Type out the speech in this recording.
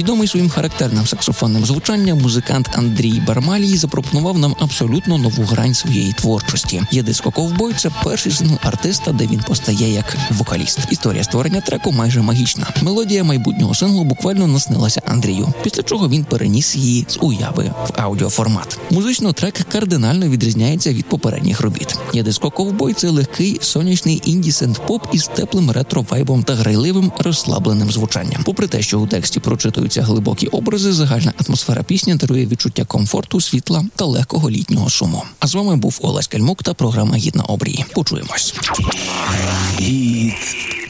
Відомий своїм характерним саксофонним звучанням, музикант Андрій Бармалій запропонував нам абсолютно нову грань своєї творчості. «Є диско ковбой» – це перший сингл артиста, де він постає як вокаліст. Історія створення треку майже магічна. Мелодія майбутнього синглу буквально наснилася Андрію, після чого він переніс її з уяви в аудіоформат. Музично трек кардинально відрізняється від попередніх робіт. «Є диско ковбой» – це легкий, сонячний інді-синт-поп із теплим ретро-вайбом та грайливим, розслабленим звучанням. Попри те, що у тексті прочитуються глибокі образи, загальна атмосфера пісні дарує відчуття комфорту, світла та легкого літнього шуму. А з вами був Олесь Кальмук та програма «Гід на обрії». Почуємось.